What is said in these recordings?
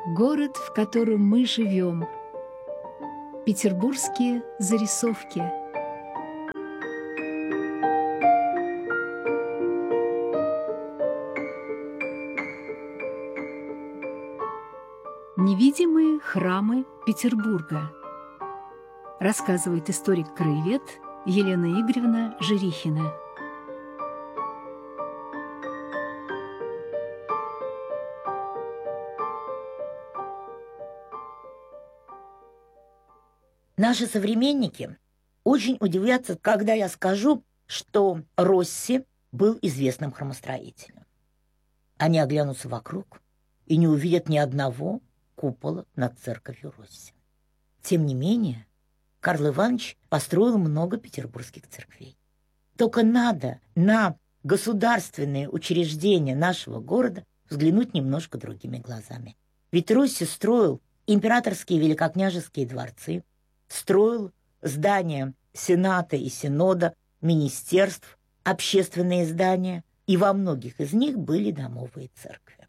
Город, в котором мы живем. Петербургские зарисовки. Невидимые храмы Петербурга. Рассказывает историк-краевед Елена Игоревна Жирихина. Наши современники очень удивятся, когда я скажу, что Росси был известным храмостроителем. Они оглянутся вокруг и не увидят ни одного купола над церковью Росси. Тем не менее, Карл Иванович построил много петербургских церквей. Только надо на государственные учреждения нашего города взглянуть немножко другими глазами. Ведь Росси строил императорские великокняжеские дворцы, строил здания Сената и Синода, министерств, общественные здания, и во многих из них были домовые церкви.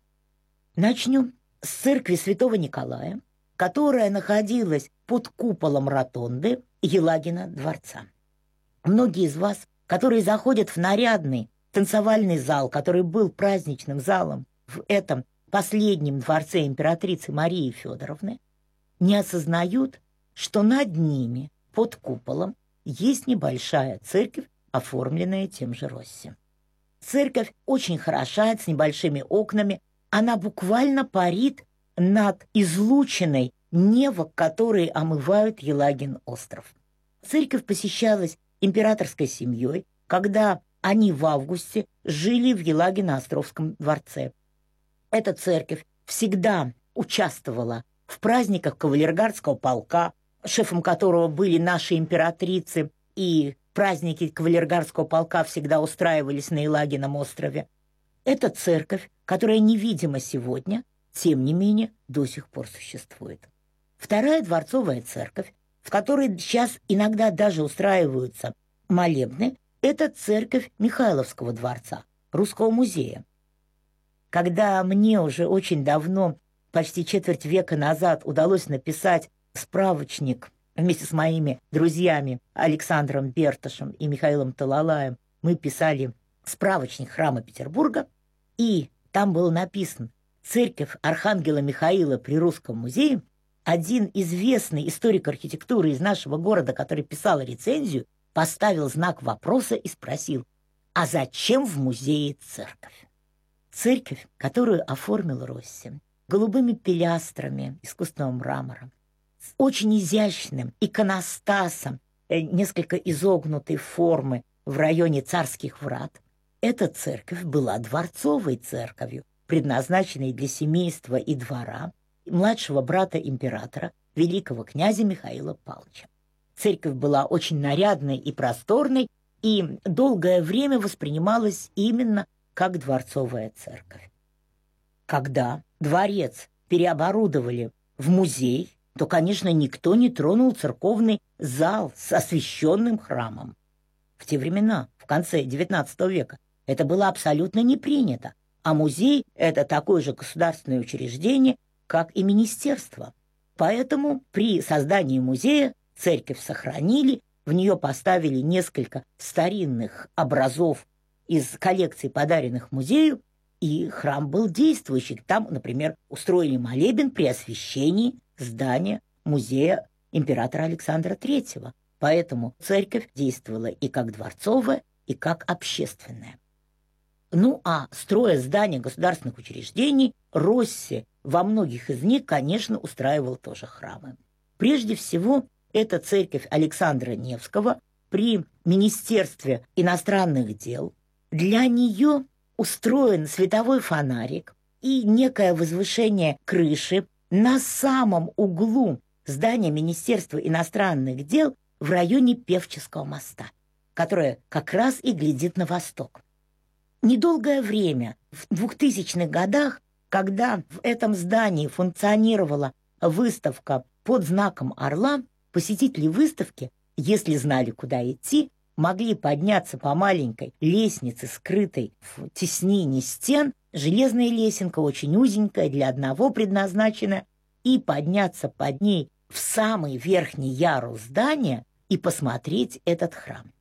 Начнем с церкви Святого Николая, которая находилась под куполом ротонды Елагина дворца. Многие из вас, которые заходят в нарядный танцевальный зал, который был праздничным залом в этом последнем дворце императрицы Марии Федоровны, не осознают, что над ними, под куполом, есть небольшая церковь, оформленная тем же Росси. Церковь очень хороша, с небольшими окнами. Она буквально парит над излучиной Невок, которые омывают Елагин остров. Церковь посещалась императорской семьей, когда они в августе жили в Елагино-Островском дворце. Эта церковь всегда участвовала в праздниках кавалергардского полка, шефом которого были наши императрицы, и праздники кавалергардского полка всегда устраивались на Елагином острове. Эта церковь, которая невидима сегодня, тем не менее до сих пор существует. Вторая дворцовая церковь, в которой сейчас иногда даже устраиваются молебны, это церковь Михайловского дворца, Русского музея. Когда мне уже очень давно, почти четверть века назад, удалось написать справочник вместе с моими друзьями Александром Берташем и Михаилом Талалаем, мы писали справочник храма Петербурга, и там было написано: церковь Архангела Михаила при Русском музее. Один известный историк архитектуры из нашего города, который писал рецензию, поставил знак вопроса и спросил: а зачем в музее церковь? Церковь, которую оформил Росси голубыми пилястрами искусственного мрамора, с очень изящным иконостасом, несколько изогнутой формы в районе Царских врат. Эта церковь была дворцовой церковью, предназначенной для семейства и двора младшего брата императора, великого князя Михаила Павловича. Церковь была очень нарядной и просторной, и долгое время воспринималась именно как дворцовая церковь. Когда дворец переоборудовали в музей, то, конечно, никто не тронул церковный зал с освященным храмом. В те времена, в конце XIX века, это было абсолютно не принято, а музей – это такое же государственное учреждение, как и министерство. Поэтому при создании музея церковь сохранили, в нее поставили несколько старинных образов из коллекций, подаренных музею, и храм был действующий. Там, например, устроили молебен при освящении здания музея императора Александра III. Поэтому церковь действовала и как дворцовая, и как общественная. Ну а строя здания государственных учреждений, Росси во многих из них, конечно, устраивал тоже храмы. Прежде всего, это церковь Александра Невского при Министерстве иностранных дел. Для нее устроен световой фонарик и некое возвышение крыши на самом углу здания Министерства иностранных дел в районе Певческого моста, которое как раз и глядит на восток. Недолгое время, в 2000-х годах, когда в этом здании функционировала выставка под знаком орла, посетители выставки, если знали, куда идти, могли подняться по маленькой лестнице, скрытой в теснине стен, Железная лесенка, очень узенькая, для одного предназначена, и подняться под ней в самый верхний ярус здания и посмотреть этот храм.